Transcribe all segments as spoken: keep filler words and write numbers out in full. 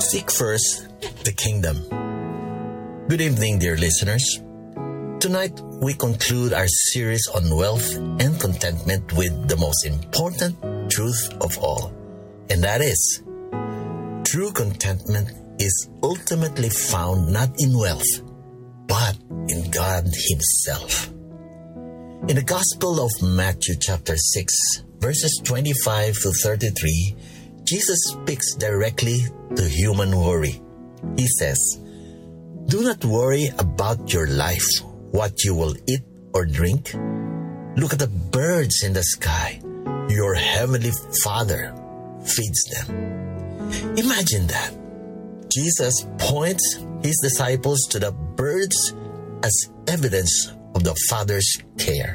Seek first the kingdom. Good evening, dear listeners. Tonight, we conclude our series on wealth and contentment with the most important truth of all, and that is, true contentment is ultimately found not in wealth, but in God Himself. In the Gospel of Matthew chapter six, verses twenty-five to thirty-three, Jesus speaks directly to human worry. He says, "Do not worry about your life, what you will eat or drink. Look at the birds in the sky. Your heavenly Father feeds them." Imagine that. Jesus points His disciples to the birds as evidence of the Father's care.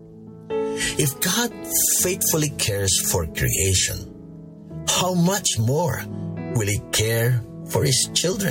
If God faithfully cares for creation, how much more will He care for His children?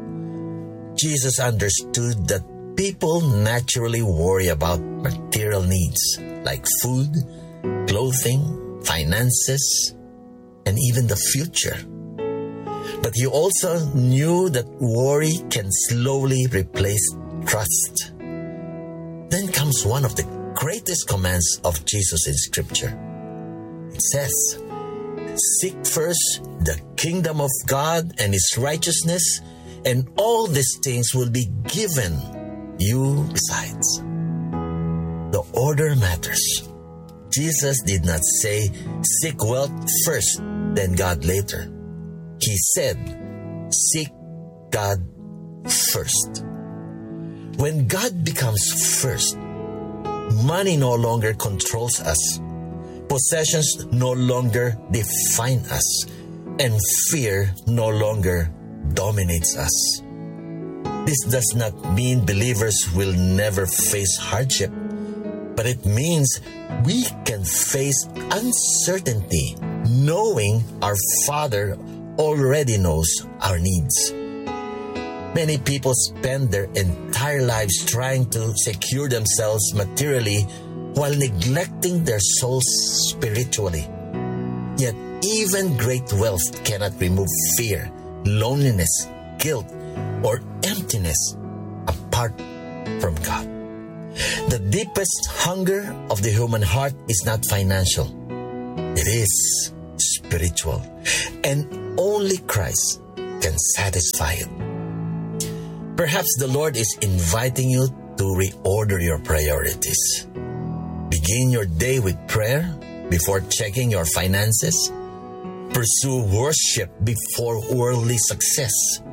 Jesus understood that people naturally worry about material needs like food, clothing, finances, and even the future. But He also knew that worry can slowly replace trust. Then comes one of the greatest commands of Jesus in Scripture. It says, "Seek first the kingdom of God and His righteousness, and all these things will be given you besides." The order matters. Jesus did not say, "Seek wealth first, then God later." He said, "Seek God first." When God becomes first, money no longer controls us, possessions no longer define us, and fear no longer dominates us. This does not mean believers will never face hardship, but it means we can face uncertainty knowing our Father already knows our needs. Many people spend their entire lives trying to secure themselves materially while neglecting their souls spiritually. Yet even great wealth cannot remove fear, loneliness, guilt, or emptiness apart from God. The deepest hunger of the human heart is not financial. It is spiritual, and only Christ can satisfy it. Perhaps the Lord is inviting you to reorder your priorities. Begin your day with prayer before checking your finances. Pursue worship before worldly success.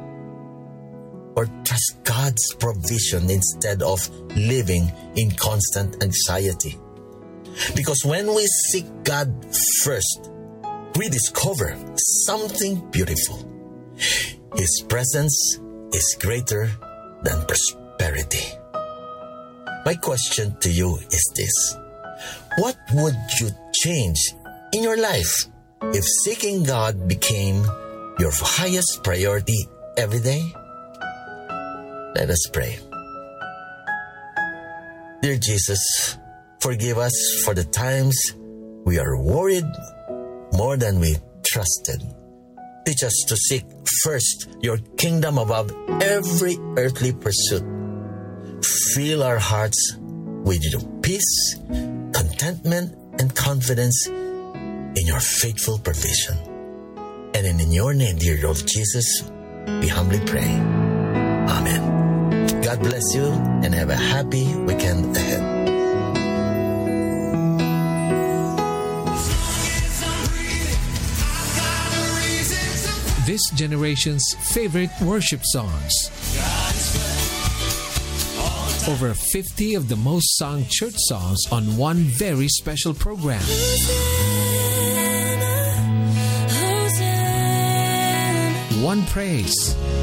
Or trust God's provision instead of living in constant anxiety. Because when we seek God first, we discover something beautiful. His presence is greater than prosperity. My question to you is this: what would you change in your life if seeking God became your highest priority every day? Let us pray. Dear Jesus, forgive us for the times we are worried more than we trusted. Teach us to seek first your kingdom above every earthly pursuit. Fill our hearts with your peace, contentment, and confidence in your faithful provision. And in your name, dear Lord Jesus, we humbly pray. Amen. God bless you and have a happy weekend ahead. This generation's favorite worship songs. Over fifty of the most sung church songs on one very special program. One praise,